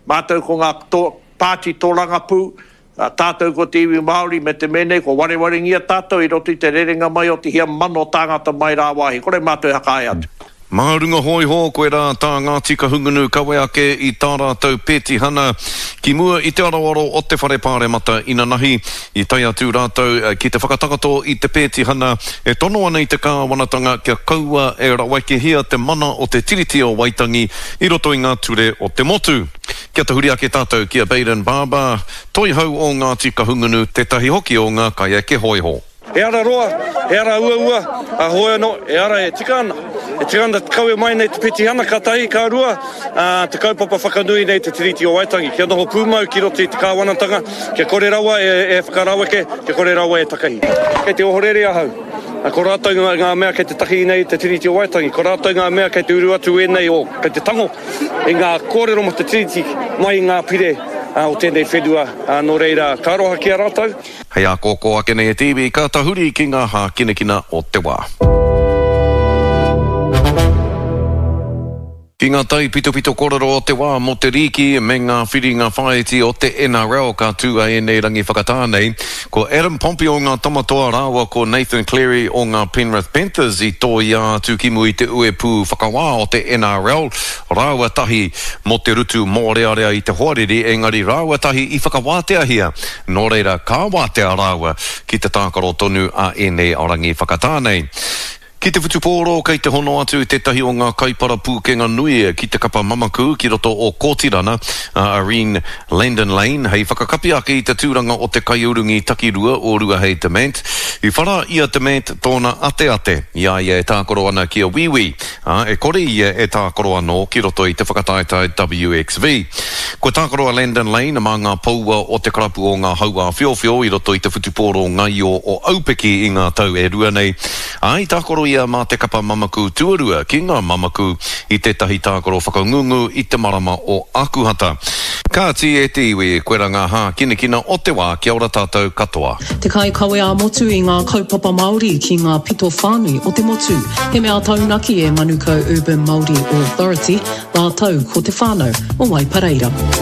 mātou ko ngā pāti tōranga pū, tātou ko te iwi Māori me te mene, ko warewaringia tātou I roto I te rerenga mai o te hia mano tāngata mai rā wahi. Kore mātou hakae atu. Maharunga hoi ho, koe rā tā Ngāti Kahungunu kawe ake I tā rātou pēti hana ki mua I te arawaro o te whare pāre mata ina nahi I tai atu rātou ki te whakatakato I te pēti hana e tono ana I te kāwanatanga kia kaua e rawaike hia te mana o te tiriti o Waitangi I roto I ngā ture o te motu. Kia te huri ake tātou kia Baden Barber, toi hau o Ngāti Kahungunu te tahi hoki o ngā kai ake hoi ho. E ara roa, e ara ua, a hoi anō, e ara e tika ana. E tika ana te kaue mai nei te piti hana ka tahi, ka rua, te kaupapa whakanui nei te tiriti o Waitangi. Kia noho pūmau ki roti te kāwanatanga, kia kore rawa e whakarawake, kia kore rawa e takahi. Kei te ohorere ahau. Ko rātou ngā mea kei te tahi nei te tiriti o Waitangi, ko rātou ngā mea kei te uru atu e nei o kei te tango, e ngā kōrero mo te tiriti mai ngā pire, o tēnei whenua, no reira, ka roha ki a rātou. Hei a kōkō ake nei e TV, ka tahuri ki ngā hā kinekina o te wā. Ki ngā tai pito kororo o te wā mo te riki me ngā whiringa whaiti o te NRL ka tua e nei rangi whakatānei. Ko Adam Pompey o ngā tamatoa rāua ko Nathan Cleary o ngā Penrith Panthers I tō ia tūkimu I te uepū whakawā o te NRL. Rāua tahi mo te rutu mōrearea I te hoariri engari rāua tahi I whakawātea hia. Nō reira ka wātea rāua ki te tākaro tonu a e nei o rangi whakatānei. Ki te whutupōro, kei te hono atu te tahi o ngā kaipara pūkenga nui ki te kapa mamaku ki roto o Kōtirana, Irene Landon Lane, hei whakakapi ake I te tūranga o te kaiurungi takirua o rua hei te ment. I whara ia te ment tōna ate, ia e tākoro ana ki a wiwi, e kore ia e tākoro anō ki roto I te whakataetai WXV. Ko tākoro a Landon Lane, mā ngā paua o te karapu o ngā haua whiowhio I roto I te whutupōro ngai o aupeki I ngā tau e rua nei. Ai tākoro ia mā te kapa mamaku tuarua ki ngā mamaku I te tahi tākoro whakangungu I te marama o Akuhata. Ka ti e te iwi koe ranga hā kinekina o te wā kia ora tātou katoa. Te kai kawe a motu I ngā kaupapa Māori ki ngā pito whānui o te motu. He mea taunaki e Manukau Urban Māori Authority, rā tau ko te whānau o Waipareira.